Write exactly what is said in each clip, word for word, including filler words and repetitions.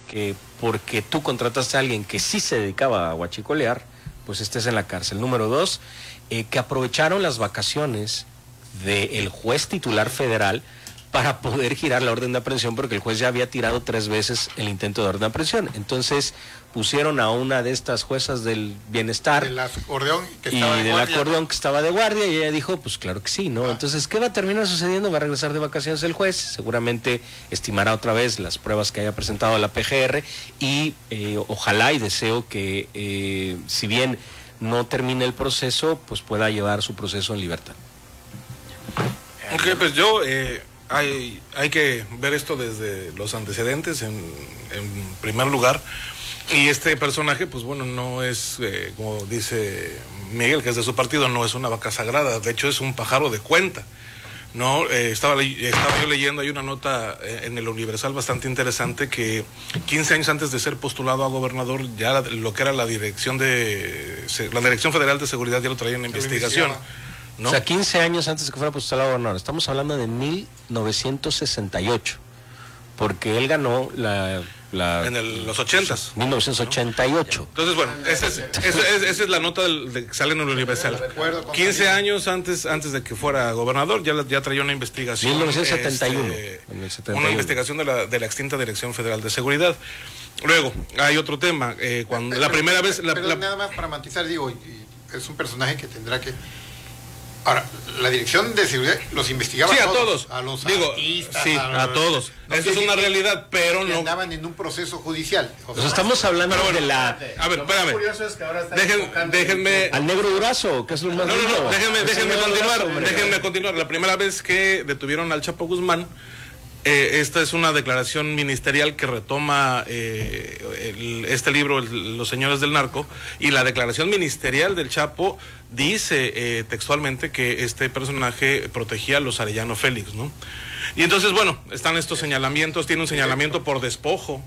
que porque tú contrataste a alguien que sí se dedicaba a huachicolear, pues estés en la cárcel. Número dos, eh, que aprovecharon las vacaciones del juez titular federal para poder girar la orden de aprehensión, porque el juez ya había tirado tres veces el intento de orden de aprehensión. Entonces pusieron a una de estas juezas del bienestar del acordeón que y estaba de del guardia. acordeón que estaba de guardia, y ella dijo, pues claro que sí, ¿no? Ah. Entonces, ¿qué va a terminar sucediendo? Va a regresar de vacaciones el juez, seguramente estimará otra vez las pruebas que haya presentado la P G R y eh, ojalá y deseo que, eh, si bien no termine el proceso, pues pueda llevar su proceso en libertad. Ok, pues yo... Eh... Hay, hay que ver esto desde los antecedentes en, en primer lugar, y este personaje pues bueno no es eh, como dice Miguel, que es de su partido, no es una vaca sagrada, de hecho es un pájaro de cuenta, no eh, estaba, estaba yo leyendo, hay una nota en el Universal bastante interesante que quince años antes de ser postulado a gobernador ya lo que era la dirección de la Dirección Federal de Seguridad ya lo traía en investigación. ¿No? O sea, quince años antes de que fuera postulado a gobernador. Estamos hablando de mil novecientos sesenta y ocho, porque él ganó la... la en el, los ochentas. mil novecientos ochenta y ocho. Entonces, bueno, esa es, esa es, esa es la nota del, de que sale en el Universal. quince años antes antes de que fuera gobernador, ya, ya traía una investigación. mil novecientos setenta y uno. Este, En el setenta y uno. Una investigación de la, de la extinta Dirección Federal de Seguridad. Luego, hay otro tema. Eh, cuando pero, la primera pero, vez... La, pero la, nada más para matizar, digo, y, y es un personaje que tendrá que... Ahora, la Dirección de Seguridad los investigaba sí, a a todos, todos. a los Digo, artistas, sí, a, a todos. No Esa es una que, realidad, pero que no... andaban en un proceso judicial. O sea, Pues estamos hablando pero bueno, de la... A ver, espérame. Es que ahora Dejen, déjenme... Al negro Durazo, que es lo más No, no, no, lindo. déjenme, Es déjenme el negro continuar, Durazo, hombre. déjenme continuar. La primera vez que detuvieron al Chapo Guzmán, eh, esta es una declaración ministerial que retoma eh, el, este libro, el, Los Señores del Narco, y la declaración ministerial del Chapo dice eh, textualmente que este personaje protegía a los Arellano Félix, ¿no? Y entonces, bueno, están estos señalamientos, tiene un señalamiento por despojo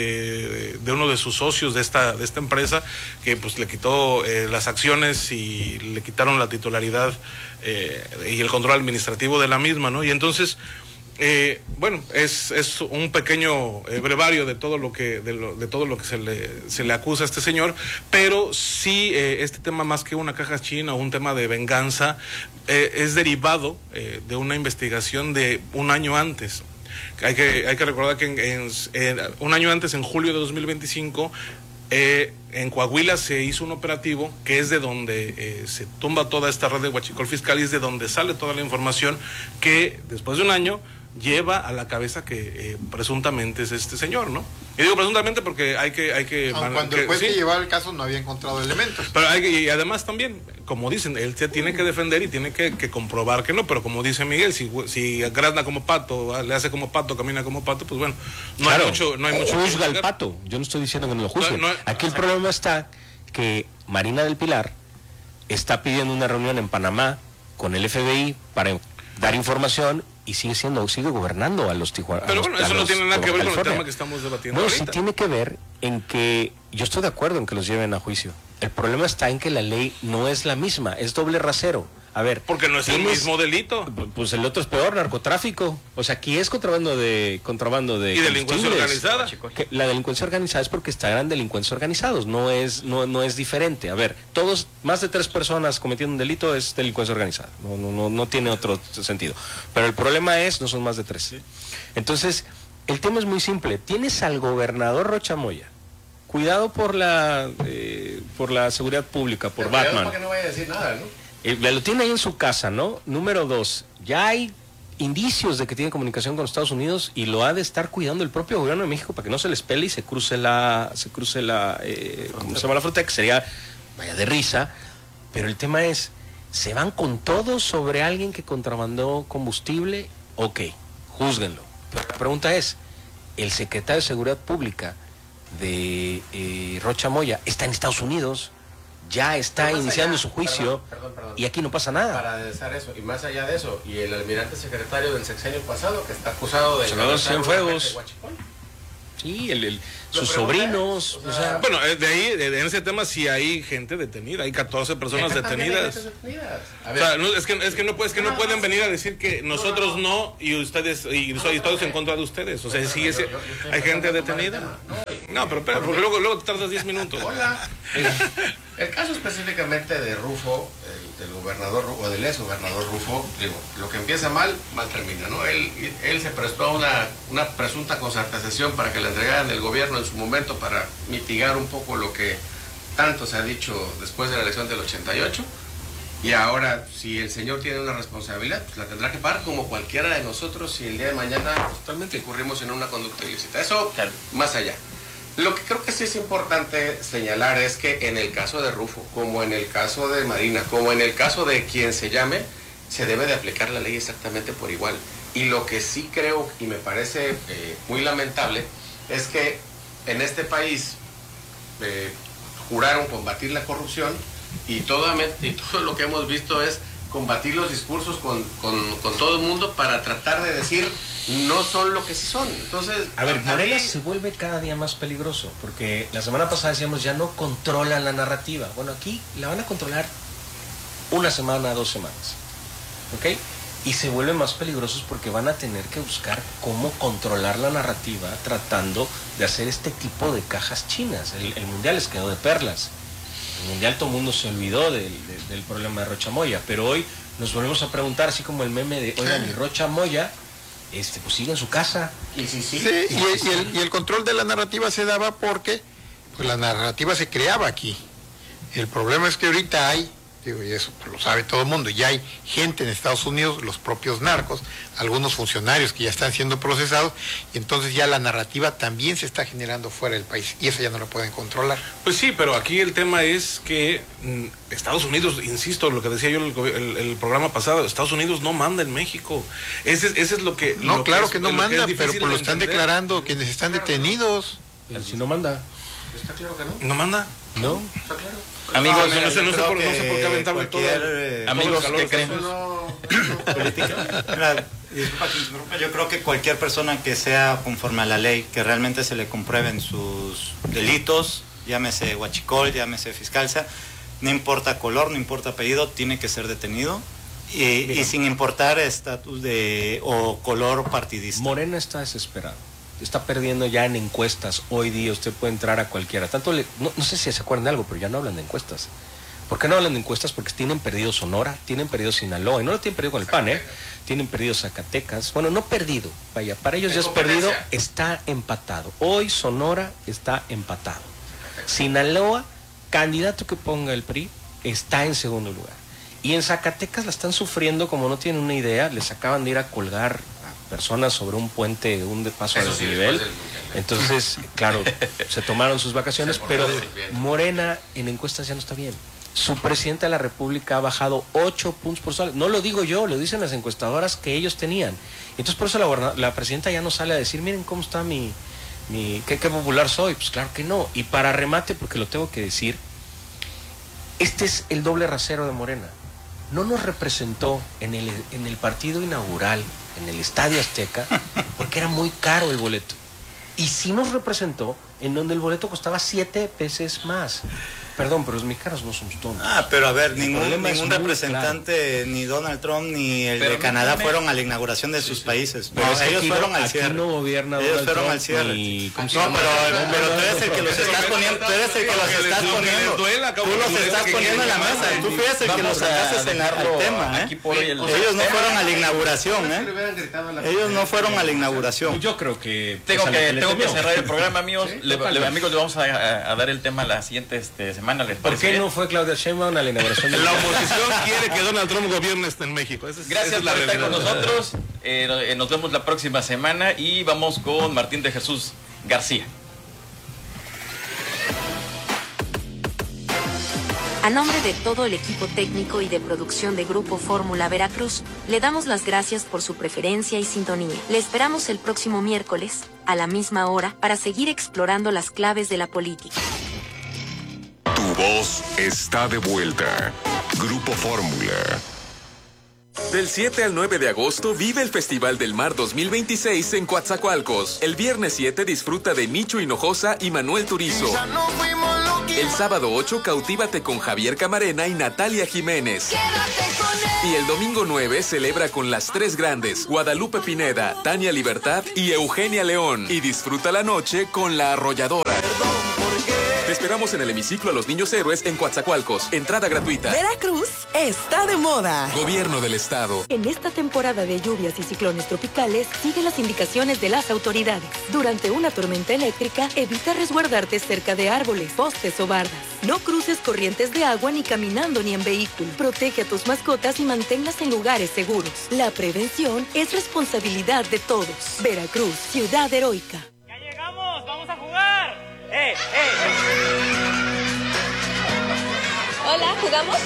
de, de uno de sus socios de esta, de esta empresa, que pues le quitó eh, las acciones y le quitaron la titularidad eh, y el control administrativo de la misma, ¿no? Y entonces... Eh, bueno, es, es un pequeño eh, brevario de todo lo que de, lo, de todo lo que se le, se le acusa a este señor, pero sí eh, este tema, más que una caja china o un tema de venganza, eh, es derivado eh, de una investigación de un año antes. Hay que, hay que recordar que en, en, en, un año antes, en julio de dos mil veinticinco, eh, en Coahuila se hizo un operativo que es de donde eh, se tumba toda esta red de huachicol fiscal, y es de donde sale toda la información que después de un año lleva a la cabeza que eh, presuntamente es este señor, ¿no? Y digo presuntamente porque hay que... Hay que Aun cuando que, el juez sí, que llevaba el caso no había encontrado elementos. pero hay que, y además también, como dicen, él se tiene que defender y tiene que, que comprobar que no, pero como dice Miguel, si, si grazna como pato, le hace como pato, camina como pato, pues bueno, no Claro, hay mucho... No hay mucho juzga al pato, yo no estoy diciendo que no lo juzguen. No, no, Aquí el problema está que Marina del Pilar está pidiendo una reunión en Panamá con el F B I para dar información, y sigue siendo, sigue gobernando a los Tijuana. Pero bueno, eso no tiene nada que ver con el California. tema que estamos debatiendo Bueno, ahorita. sí tiene que ver en que yo estoy de acuerdo en que los lleven a juicio. El problema está en que la ley no es la misma, es doble rasero. A ver, Porque no es el tienes- mismo delito. Pues el otro es peor, narcotráfico. O sea, aquí es contrabando de contrabando de Y delincuencia combustibles. organizada. Que la delincuencia organizada es porque están delincuentes organizados, no es no no es diferente. A ver, todos, más de tres personas cometiendo un delito es delincuencia organizada. No no no, no tiene otro sentido. Pero el problema es, no son más de tres. Entonces, el tema es muy simple. Tienes al gobernador Rocha Moya, cuidado por la eh, por la seguridad pública, por Pero cuidado Batman. para que no vaya a decir nada, ¿no? Eh, lo tiene ahí en su casa, ¿no? Número dos, ya hay indicios de que tiene comunicación con Estados Unidos, y lo ha de estar cuidando el propio gobierno de México para que no se les pele y se cruce la, se cruce la, eh, ¿cómo se llama la frontera? Que sería, vaya, de risa. Pero el tema es, ¿se van con todo sobre alguien que contrabandó combustible? Ok, júzguenlo. Pero la pregunta es, el secretario de Seguridad Pública de eh, Rocha Moya está en Estados Unidos, ya está Pero más iniciando allá, su juicio, perdón, perdón, perdón. y aquí no pasa nada. Para aderezar eso, y más allá de eso, y el almirante secretario del sexenio pasado, que está acusado de... Senador encabezar una Cienfuegos. red de huachicol. Sí, el, el- Lo sus pregunta, sobrinos, o o sea, sea, Bueno, eh, de ahí, de- en ese tema sí hay gente detenida, hay catorce personas Acá también hay detenidas. gente detenida. A O ver, sea, no, es que es que no, puede- es que no No, pueden no. venir a decir que nosotros no, y ustedes y, soy todos en contra de ustedes. O sea, sí, yo- es- yo- yo estoy hay gente tratando de tomar el detenida. tema. No, y- No, pero espera, porque luego, luego te tardas diez minutos. Hola. El caso específicamente de Rufo, el, del gobernador o del ex gobernador Rufo, digo, lo que empieza mal, mal termina, ¿no? Él, él se prestó a una, una presunta concertación para que le entregaran el gobierno en su momento para mitigar un poco lo que tanto se ha dicho después de la elección del ochenta y ocho. Y ahora, si el señor tiene una responsabilidad, pues la tendrá que pagar como cualquiera de nosotros si el día de mañana totalmente incurrimos en una conducta ilícita. Eso, claro, más allá. Lo que creo que sí es importante señalar es que en el caso de Rufo, como en el caso de Marina, como en el caso de quien se llame, se debe de aplicar la ley exactamente por igual. Y lo que sí creo y me parece eh, muy lamentable es que en este país eh, juraron combatir la corrupción y todo, y todo lo que hemos visto es combatir los discursos con, con, con todo el mundo para tratar de decir no son lo que sí son. Entonces, a ver, a Morena mí... se vuelve cada día más peligroso, porque la semana pasada decíamos ya no controlan la narrativa. Bueno, aquí la van a controlar una semana, dos semanas, ¿ok? Y se vuelven más peligrosos porque van a tener que buscar cómo controlar la narrativa tratando de hacer este tipo de cajas chinas. El, el Mundial les quedó de perlas. El Mundial todo el mundo se olvidó del, del, del problema de Rocha Moya, pero hoy nos volvemos a preguntar, así como el meme de, oigan, y Rocha Moya, este, pues sigue en su casa. Y, sí, sí. Sí, y, y, el, y el control de la narrativa se daba porque pues, la narrativa se creaba aquí. El problema es que ahorita hay, digo, y eso lo sabe todo el mundo, ya hay gente en Estados Unidos, los propios narcos, algunos funcionarios que ya están siendo procesados, y entonces ya la narrativa también se está generando fuera del país, y eso ya no lo pueden controlar. Pues sí, pero aquí el tema es que mm, Estados Unidos, insisto, lo que decía yo el, el, el programa pasado, Estados Unidos no manda en México. Ese, ese es lo que... No, lo claro que, es, que no lo manda, que pero pues lo de están entender. declarando quienes están detenidos. Pero si no manda. Está claro que no. ¿No manda? ¿No? Está claro. Amigos, No, no, mira, no sé, no yo sé creo por, no sé por qué aventarle todo, cualquier, el- eh, todo el amigos, calor ¿qué que creen? hace. No, política. Mira, disculpa que interrumpa, yo creo que cualquier persona que sea conforme a la ley, que realmente se le comprueben sus delitos, llámese huachicol, llámese fiscalza, no importa color, no importa apellido, tiene que ser detenido y, y sin importar estatus de o color partidista. Morena está desesperado. Está perdiendo ya en encuestas. Hoy día usted puede entrar a cualquiera. Tanto le, no, no sé si se acuerdan de algo, pero ya no hablan de encuestas. ¿Por qué no hablan de encuestas? Porque tienen perdido Sonora, tienen perdido Sinaloa, y no lo tienen perdido con el P A N, ¿eh? Tienen perdido Zacatecas. Bueno, no perdido, vaya, para ellos ya es perdido, está empatado. Hoy Sonora está empatado. Sinaloa, candidato que ponga el P R I, está en segundo lugar. Y en Zacatecas la están sufriendo como no tienen una idea, les acaban de ir a colgar a personas sobre un puente, un de paso a Eso sí, desnivel. después del Mundial. Entonces, claro, se tomaron sus vacaciones, Se pero portaron bien. Morena en encuestas ya no está bien. Su presidente de la República ha bajado ocho puntos porcentuales. No lo digo yo, lo dicen las encuestadoras que ellos tenían. Entonces por eso la, goberna- la presidenta ya no sale a decir, miren cómo está mi, mi ¿qué, qué popular soy. Pues claro que no. Y para remate, porque lo tengo que decir, este es el doble rasero de Morena. No nos representó en el, en el partido inaugural, en el Estadio Azteca, porque era muy caro el boleto. Y sí nos representó en donde el boleto costaba siete veces más. Perdón, pero los mexicanos no somos tontos. Ah, pero a ver, El ningún, problema es ningún muy representante, ni Donald Trump, ni el Pero de no Canadá tiene- fueron a la inauguración de sus países. Pero No, es que ellos aquí fueron no- al aquí cierre. no gobierna Ellos Donald fueron Trump al cierre. ni- ¿cómo se No, llama? pero, pero tú eres el que los estás poniendo, tú eres el que los estás Lo que les poniendo. duela, Tú cabrón, los lo estás que poniendo en la quieren mesa. llamar. Tú fuiste el que los Vamos a sacaste en la- al dejarlo tema, ¿eh? aquí por hoy el- Ellos no fueron a la inauguración, Si le ¿eh? hubieran gritado a la Ellos no fueron a la inauguración. Yo creo que... Tengo pues, a la que, le tengo que temió. cerrar el programa, amigos. Sí, Le- le- totalmente. amigos, le vamos a, a- a dar el tema la siguiente este, semana. ¿Les ¿Por parece qué bien? no fue Claudia Sheinbaum a la inauguración de La oposición quiere que Donald Trump gobierne en México. Esa es, esa Gracias es la por estar con realidad. nosotros. Eh, eh, nos vemos la próxima semana y vamos con Martín de Jesús García. A nombre de todo el equipo técnico y de producción de Grupo Fórmula Veracruz, le damos las gracias por su preferencia y sintonía. Le esperamos el próximo miércoles, a la misma hora, para seguir explorando las claves de la política. Tu voz está de vuelta. Grupo Fórmula. Del siete al nueve de agosto vive el Festival del Mar dos mil veintiséis en Coatzacoalcos. El viernes siete disfruta de Nicho Hinojosa y Manuel Turizo. Ya no fuimos lo que El sábado ocho, cautívate con Javier Camarena y Natalia Jiménez. Y el domingo nueve, celebra con las tres grandes, Guadalupe Pineda, Tania Libertad y Eugenia León. Y disfruta la noche con La Arrolladora. Te esperamos en el hemiciclo a los Niños Héroes en Coatzacoalcos. Entrada gratuita. Veracruz está de moda. Gobierno del Estado. En esta temporada de lluvias y ciclones tropicales, sigue las indicaciones de las autoridades. Durante una tormenta eléctrica, evita resguardarte cerca de árboles, postes o bardas. No cruces corrientes de agua ni caminando ni en vehículo. Protege a tus mascotas y manténlas en lugares seguros. La prevención es responsabilidad de todos. Veracruz, ciudad heroica. ¡Ya llegamos! ¡Vamos a jugar! ¡Eh, eh! Hola, ¿jugamos?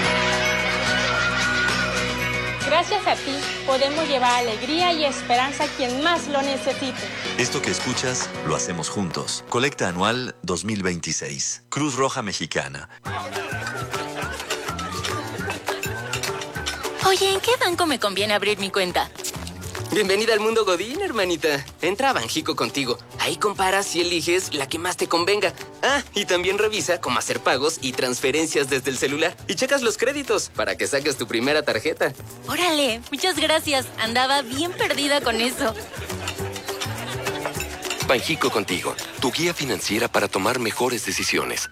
Gracias a ti, podemos llevar alegría y esperanza a quien más lo necesite. Esto que escuchas, lo hacemos juntos. Colecta anual dos mil veintiséis. Cruz Roja Mexicana. Oye, ¿en qué banco me conviene abrir mi cuenta? Bienvenida al mundo Godín, hermanita. Entra a Banjico contigo. Ahí comparas y eliges la que más te convenga. Ah, y también revisa cómo hacer pagos y transferencias desde el celular. Y checas los créditos para que saques tu primera tarjeta. Órale, muchas gracias. Andaba bien perdida con eso. Banjico contigo, tu guía financiera para tomar mejores decisiones.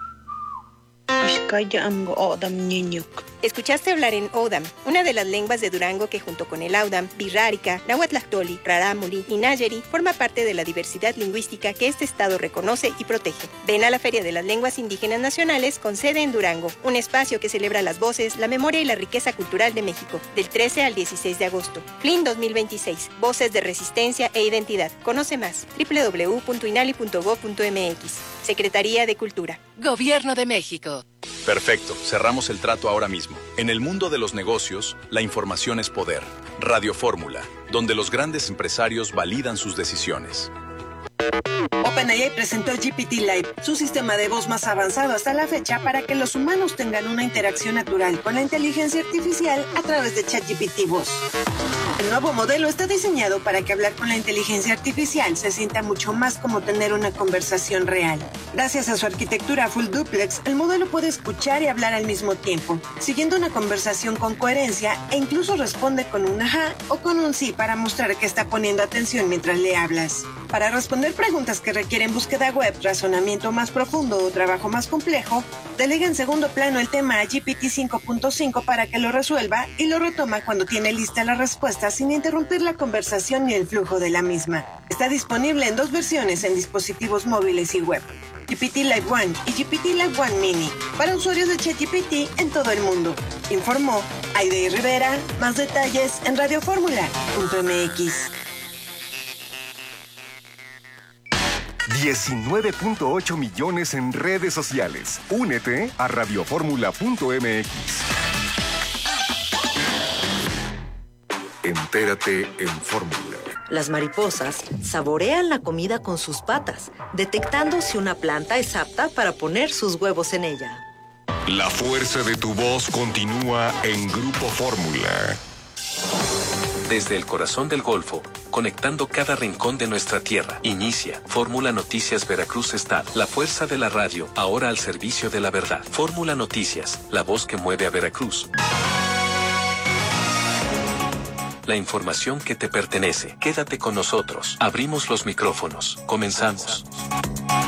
Escuchaste hablar en Odam, una de las lenguas de Durango que junto con el Audam, Birrárica, Nahuatlactoli, Rarámuri y Nayeri forma parte de la diversidad lingüística que este estado reconoce y protege. Ven a la Feria de las Lenguas Indígenas Nacionales con sede en Durango, un espacio que celebra las voces, la memoria y la riqueza cultural de México, del trece al dieciséis de agosto. F L I N dos mil veintiséis, Voces de Resistencia e Identidad. Conoce más, doble u doble u doble u punto inali punto gob punto m x. Secretaría de Cultura. Gobierno de México. Perfecto, cerramos el trato ahora mismo. En el mundo de los negocios, la información es poder. Radio Fórmula, donde los grandes empresarios validan sus decisiones. OpenAI presentó G P T Live, su sistema de voz más avanzado hasta la fecha para que los humanos tengan una interacción natural con la inteligencia artificial a través de ChatGPT Voz. El nuevo modelo está diseñado para que hablar con la inteligencia artificial se sienta mucho más como tener una conversación real. Gracias a su arquitectura full duplex, el modelo puede escuchar y hablar al mismo tiempo, siguiendo una conversación con coherencia e incluso responde con un ajá o con un sí para mostrar que está poniendo atención mientras le hablas. Para responder preguntas que requieren búsqueda web, razonamiento más profundo o trabajo más complejo, delega en segundo plano el tema a G P T cinco punto cinco para que lo resuelva y lo retoma cuando tiene lista la respuesta sin interrumpir la conversación ni el flujo de la misma. Está disponible en dos versiones en dispositivos móviles y web. G P T Live One y G P T Live One Mini para usuarios de ChatGPT en todo el mundo. Informó Aide Rivera. Más detalles en radio fórmula punto m x. diecinueve punto ocho millones en redes sociales. Únete a radio fórmula punto m x. Entérate en Fórmula. Las mariposas saborean la comida con sus patas, detectando si una planta es apta para poner sus huevos en ella. La fuerza de tu voz continúa en Grupo Fórmula. Desde el corazón del Golfo, conectando cada rincón de nuestra tierra. Inicia Fórmula Noticias Veracruz Estado. La fuerza de la radio, ahora al servicio de la verdad. Fórmula Noticias, la voz que mueve a Veracruz. La información que te pertenece. Quédate con nosotros. Abrimos los micrófonos. Comenzamos.